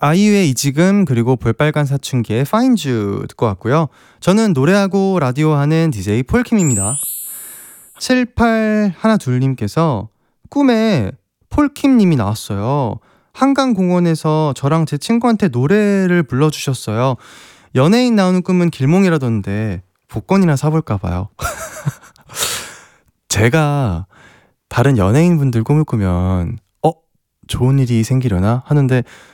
아이유의 이지금 그리고 볼빨간 사춘기의 파인주 듣고 왔고요. 저는 노래하고 라디오 하는 DJ 폴킴입니다. 7812님께서 꿈에 폴킴님이 나왔어요. 한강공원에서 저랑 제 친구한테 노래를 불러주셨어요. 연예인 나오는 꿈은 길몽이라던데 복권이나 사볼까봐요. 제가 다른 연예인분들 꿈을 꾸면 좋은 일이 생기려나 하는데